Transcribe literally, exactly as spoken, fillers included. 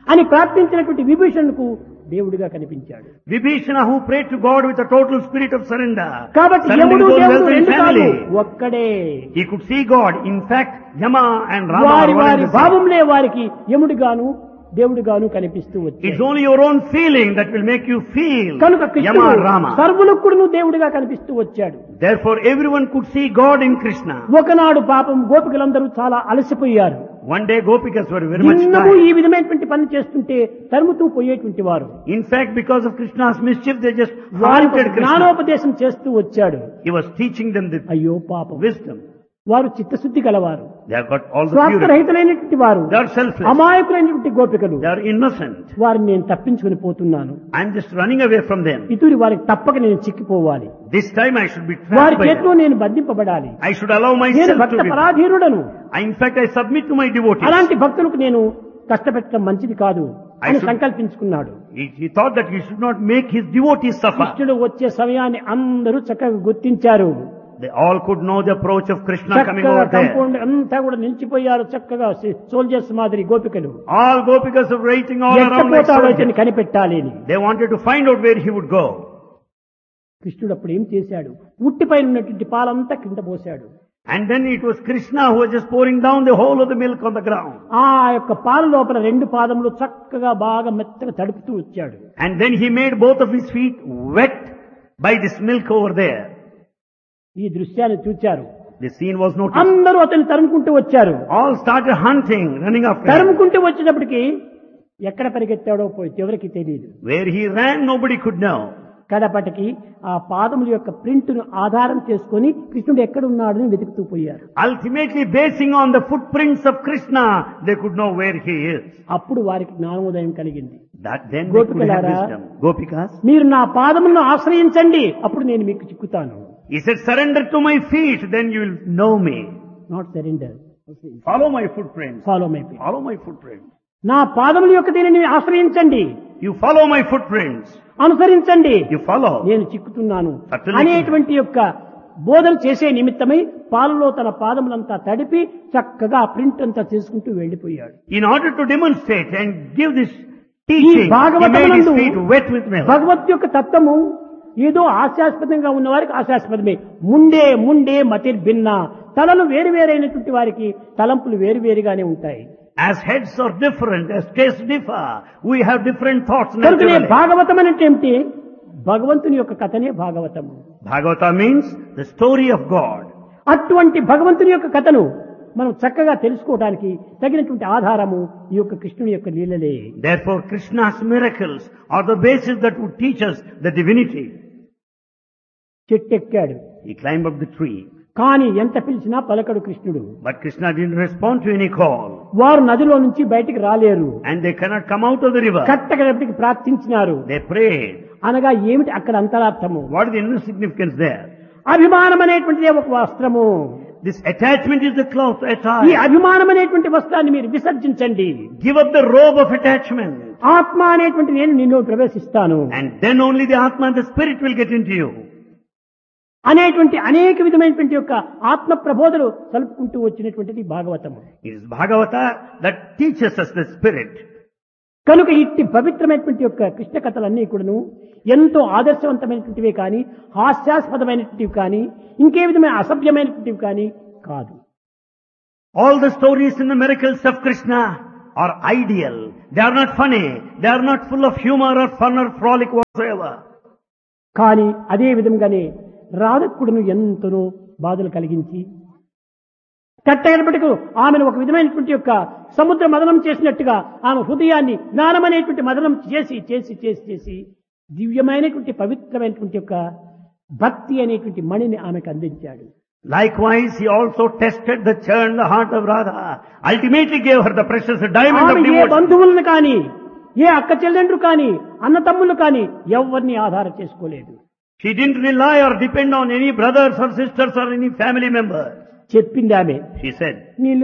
అని ప్రార్థించినటువంటి విభీషణుకు దేవుడిగా కనిపించాడు. Vibhishana, who prayed to God with a total spirit of surrender, కాబట్టి surrendering యముడు both దేవుడు wealth and రెండు కాదు, family, ఒక్కడే. he could see God. In fact, Yama and Rama వారి are one వారి and the same. భావంలే వారికి యముడిగాను దేవుడిగాను కనిపిస్తూ వచ్చాడు. It's only your own feeling that will make you feel కనుక Yama కృష్ణుడు and Rama. సర్వులకు కూడా దేవుడిగా కనిపిస్తూ వచ్చాడు. Therefore, everyone could see God in Krishna. ఒకనాడు పాపం గోపికలందరూ చాలా అలసిపోయారు. One day, Gopikas were very much నిన్నము ఈ tired. విధమైనటువంటి పని చేస్తుంటే తరుముతూ పోయేటువంటి వారు In fact, because of Krishna's mischief, they just వారికి haunted Krishna. జ్ఞానోపదేశం చేస్తూ వచ్చాడు. He was teaching them the అయ్యో పాపం, wisdom. వారు చిత్తశుద్ధి గలవారు, They have got all the purity. స్వార్థరహితులైనటువంటి వారు, They are selfless. అమాయకులైనటువంటి గోపికలు. They are innocent. వారిని నేను తప్పించుకుని పోతున్నాను. I'm just running away from them. ఇతూరి వారికి తప్పక నేను చిక్కిపోవాలి. This time I should be వారి trapped by చేతిలో them. నేను బంధింపబడాలి. I should allow నేను myself to Bhakta be. పరాధీనుడను. I, in fact, I submit to my devotees. అలాంటి భక్తులకు నేను కష్టపెట్టడం మంచిది కాదు అని should- సంకల్పించుకున్నాడు. He, he thought that he should not make his devotees suffer. కృష్ణుడు వచ్చే సమయాన్ని అందరూ చక్కగా గుర్తించారు. They all could know the approach of Krishna coming చక్కగా over there. కంపౌండ్ అంతా కూడా నిలిచిపోయారు. చక్కగా సోల్జర్స్ మాదిరి గోపికలు. All Gopikas are waiting all around like ఎట్టపోతాడో soldiers. ఇతన్ని కనిపెట్టాలి అని. They wanted to find out where he would go. కృష్ణుడు అప్పుడు ఏం చేశాడు? ఉట్టిపైన ఉన్నటువంటి పాలంతా కింద పోశాడు. And then it was Krishna who was just pouring down the whole of the milk on the ground. ఆ యొక్క పాల లోపల రెండు పాదములు చక్కగా బాగా మెత్తగా తడుపుతూ వచ్చాడు. And then he made both of his feet wet by this milk over there. ఈ దృశ్యాన్ని చూచారు. The scene was noticed. అందరూ అతన్ని తరుముకుంటూ వచ్చారు. All started hunting, running after him. తరుముకుంటూ వచ్చేటప్పటికి ఎక్కడ పరిగెత్తాడో పోయి ఎవరికి తెలియదు. Where he ran, nobody could know. కడపటికి ఆ పాదముల యొక్క ప్రింట్ను ఆధారం చేసుకొని కృష్ణుడు ఎక్కడ ఉన్నాడని వెతుకుతూ పోయారు. Ultimately, basing on the footprints of Krishna, they could know where he is. అప్పుడు వారికి జ్ఞానోదయం కలిగింది. That then they could have గోపికలారా, wisdom. Gopikas, మీరు నా పాదములను ఆశ్రయించండి, అప్పుడు నేను మీకు చిక్కుతాను. he said, surrender to my feet, then you will know me. Not surrender, Follow my footprints. Follow my feet. Follow my footprints. నా పాదముల యొక్క దీనిని ఆశ్రయించండి, You follow my footprints. అనుసరించండి, You follow. నేను చిక్కుతున్నాను Certainly. అనేటువంటి యొక్క బోధన చేసే నిమిత్తమై పాలలో తన పాదములంతా తడిపి చక్కగా ఆ ప్రింట్ అంతా చేసుకుంటూ వెళ్లిపోయాడు. In order to demonstrate and give this ఈ teaching, he made his భాగవతమునందు feet wet with milk. భగవత్ యొక్క తత్వము ఏదో హాస్యాస్పదంగా ఉన్న వారికి హాస్యాస్పదమే. ముండే ముండే మతిర్భిన్న, తలలు వేరు వేరైనటువంటి వారికి తలంపులు వేరు వేరుగానే ఉంటాయి. As heads are different, as tastes differ, we have different thoughts. కనుకనే naturally. భాగవతం అంటే ఏమిటి? భగవంతుని యొక్క కథనే భాగవతము. Bhagavata means the story of God. అటువంటి భగవంతుని యొక్క కథను మనం చక్కగా తెలుసుకోవడానికి తగినటువంటి ఆధారము ఈ యొక్క కృష్ణుని యొక్క లీలలే. Therefore, Krishna's miracles are the basis that would teach us the divinity. చెట్టెక్కాడు, He climbed up the tree, కానీ ఎంత పిలిచినా పలకడు కృష్ణుడు. but Krishna didn't respond to any call. వారు నదిలో నుంచి బయటికి రాలేరు. And they cannot come out of the river. కట్టగడపటికి ప్రార్థించినారు. They prayed. అనగా ఏమిటి అక్కడ అంతరార్థము? What is the inner significance there? అభిమానం అనేటువంటిదే ఒక వస్త్రము. This attachment is the cloth ఈ attire. అభిమానం అనేటువంటి వస్త్రాన్ని మీరు విసర్జించండి. Give up the robe of attachment. ఆత్మ అనేటువంటి నేను నిన్ను ప్రవేశిస్తాను And then only the Atma and the Spirit will get into you. అనేటువంటి అనేక విధమైనటువంటి యొక్క ఆత్మ ప్రబోధలు కలుపుకుంటూ వచ్చినటువంటిది భాగవతము. It is Bhagavata that teaches us the Spirit. కనుక ఇట్టి పవిత్రమైనటువంటి యొక్క కృష్ణ కథలన్నీ కూడాను ఎంతో ఆదర్శవంతమైనటువంటివే కానీ హాస్యాస్పదమైనటువంటివి కానీ ఇంకే విధమైన అసభ్యమైనటువంటివి కానీ కాదు. All the stories in the miracles of Krishna are ideal. They are not funny. They are not full of humor or fun or frolic whatsoever. కానీ అదే విధంగానే రాధకుడును ఎంతనో బాధలు కలిగించి కట్టగడపటికు ఆమెను ఒక విధమైనటువంటి యొక్క సముద్ర మదనం చేసినట్టుగా ఆమె హృదయాన్ని జ్ఞానం అనేటువంటి మదనం చేసి చేసి చేసి చేసి దివ్యమైనటువంటి పవిత్రమైనటువంటి యొక్క భక్తి అనేటువంటి మణిని ఆమెకు అందించాడు. Likewise, he also tested the churn, the heart of Radha. Ultimately gave her the precious diamond of ఆమె ఏ devotion. బంధువులను కానీ ఏ అక్క చెల్లెండ్రు కానీ అన్న తమ్ముళ్ళు కానీ ఎవరిని ఆధారం చేసుకోలేదు. She didn't rely or depend on any brothers or sisters or any family members. చెప్పింది ఆమె, She said, నీ